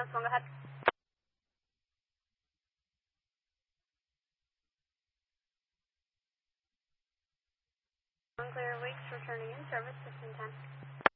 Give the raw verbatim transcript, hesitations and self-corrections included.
One, go ahead. Unclear Weeks returning in service, fifteen ten.